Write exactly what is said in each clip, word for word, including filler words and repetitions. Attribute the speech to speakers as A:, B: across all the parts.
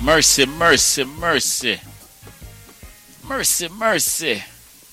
A: Mercy, mercy, mercy. Mercy, mercy.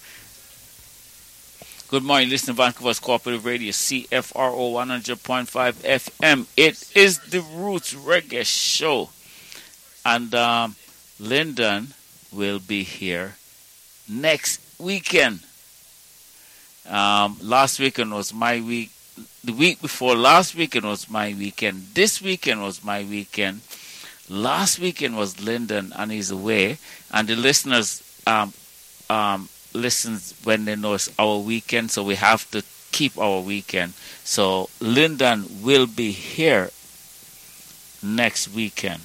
A: Good morning, listen to Vancouver's Cooperative Radio, C F R O one hundred point five F M. It is the Roots Reggae Show. And um, Lyndon will be here next weekend. Um, last weekend was my week. The week before last weekend was my weekend. This weekend was my weekend. Last weekend was Lyndon and he's away. And the listeners um, um, listens when they know it's our weekend. So we have to keep our weekend. So Lyndon will be here next weekend.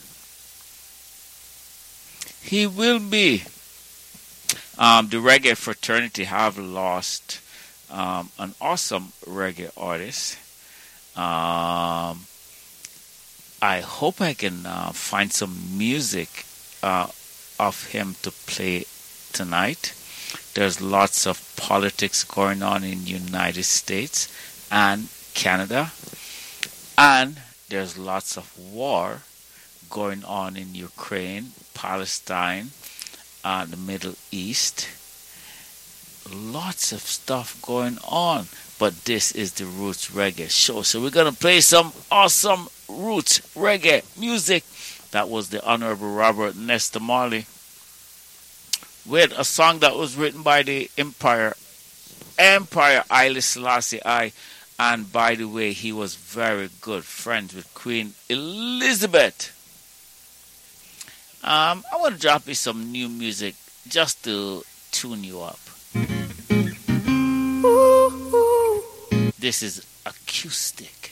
A: He will be. Um, the Reggae Fraternity have lost um, an awesome reggae artist. Um, I hope I can uh, find some music uh, of him to play tonight. There's lots of politics going on in the United States and Canada. And there's lots of war going on in Ukraine, Palestine, uh, the Middle East. Lots of stuff going on. But this is the Roots Reggae Show. So we're going to play some awesome Roots Reggae music. That was the Honorable Robert Nesta Marley with a song that was written by the Empire, Empire Haile Selassie I. And by the way, he was very good friends with Queen Elizabeth. Um, I want to drop you some new music just to tune you up. This is acoustic.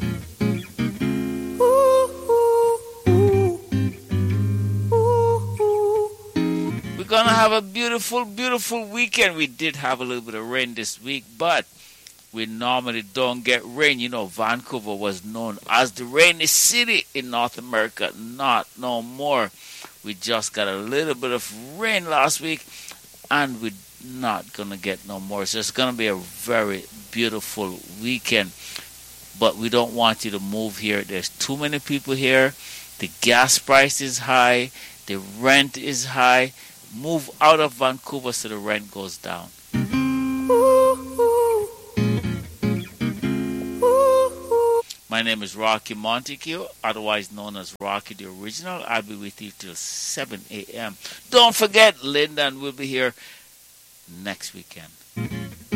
A: We're going to have a beautiful, beautiful weekend. We did have a little bit of rain this week, but we normally don't get rain. You know, Vancouver was known as the rainy city in North America. Not no more. We just got a little bit of rain last week, and we're not going to get no more. So it's going to be a very beautiful weekend. But we don't want you to move here. There's too many people here. The gas price is high. The rent is high. Move out of Vancouver so the rent goes down. My name is Rocky Montague, otherwise known as Rocky the Original. I'll be with you till seven a.m. Don't forget, Lyndon will be here next weekend.